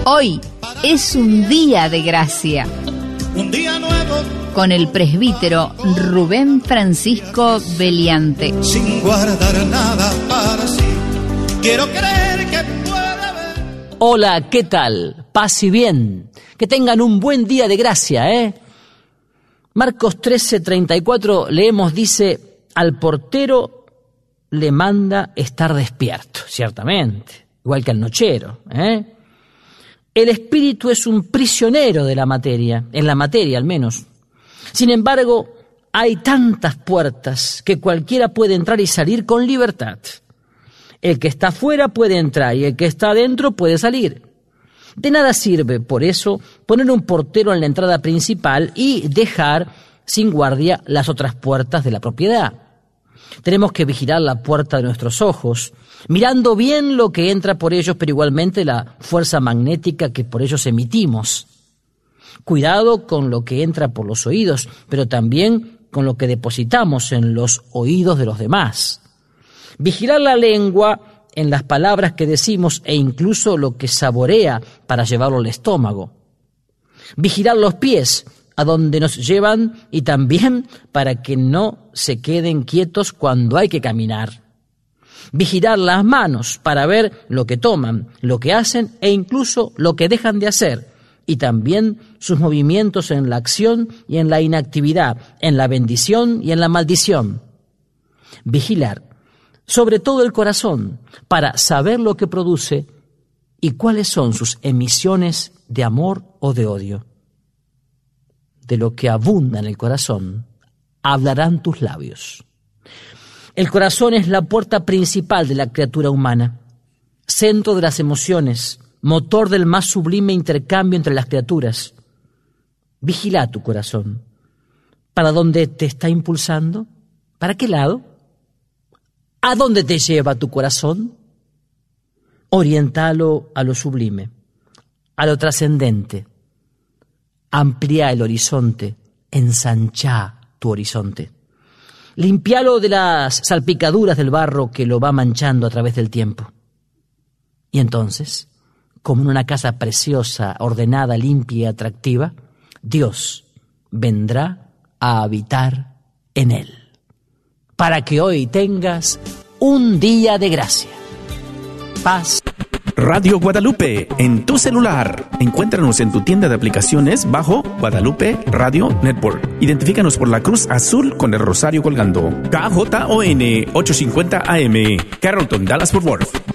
Hoy es un día de gracia. Un día nuevo. Con el presbítero Rubén Francisco Beliante. Sin guardar nada para sí. Quiero creer que puede haber. Hola, ¿qué tal? Paz y bien. Que tengan un buen día de gracia, Marcos 13:34 leemos, dice, al portero le manda estar despierto, ciertamente, igual que al nochero, El espíritu es un prisionero de la materia, en la materia al menos. Sin embargo, hay tantas puertas que cualquiera puede entrar y salir con libertad. El que está afuera puede entrar y el que está adentro puede salir. De nada sirve, por eso, poner un portero en la entrada principal y dejar sin guardia las otras puertas de la propiedad. Tenemos que vigilar la puerta de nuestros ojos, mirando bien lo que entra por ellos, pero igualmente la fuerza magnética que por ellos emitimos. Cuidado con lo que entra por los oídos, pero también con lo que depositamos en los oídos de los demás. Vigilar la lengua en las palabras que decimos e incluso lo que saborea para llevarlo al estómago. Vigilar los pies a donde nos llevan y también para que no se queden quietos cuando hay que caminar. Vigilar las manos para ver lo que toman, lo que hacen e incluso lo que dejan de hacer, y también sus movimientos en la acción y en la inactividad, en la bendición y en la maldición. Vigilar, sobre todo el corazón, para saber lo que produce y cuáles son sus emisiones de amor o de odio. De lo que abunda en el corazón, hablarán tus labios. El corazón es la puerta principal de la criatura humana, centro de las emociones, motor del más sublime intercambio entre las criaturas. Vigila tu corazón. ¿Para dónde te está impulsando? ¿Para qué lado? ¿A dónde te lleva tu corazón? Oriéntalo a lo sublime, a lo trascendente. Amplía el horizonte, ensancha tu horizonte. Limpialo de las salpicaduras del barro que lo va manchando a través del tiempo. Y entonces, como en una casa preciosa, ordenada, limpia y atractiva, Dios vendrá a habitar en él. Para que hoy tengas un día de gracia. Paz. Radio Guadalupe, en tu celular. Encuéntranos en tu tienda de aplicaciones bajo Guadalupe Radio Network. Identifícanos por la cruz azul con el rosario colgando. KJON 850 AM, Carrollton, Dallas, Fort Worth.